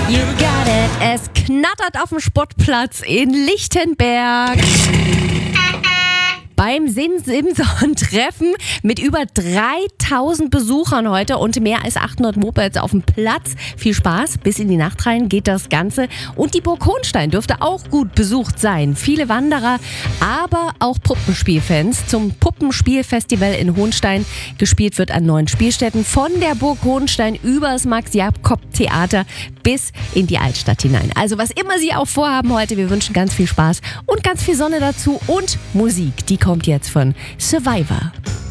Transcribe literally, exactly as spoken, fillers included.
You got it. Es knattert auf dem Sportplatz in Lichtenberg. Beim Sin-Simson-Treffen mit über dreitausend Besuchern heute und mehr als achthundert Mopeds auf dem Platz. Viel Spaß, bis in die Nacht rein geht das Ganze. Und die Burg Hohnstein dürfte auch gut besucht sein. Viele Wanderer, aber auch Puppenspielfans zum Puppenspielfestival in Hohnstein. Gespielt wird an neun Spielstätten von der Burg Hohnstein über das Max-Jakob-Theater bis in die Altstadt hinein. Also was immer Sie auch vorhaben heute, wir wünschen ganz viel Spaß und ganz viel Sonne dazu und Musik. Die kommt jetzt von Survivor.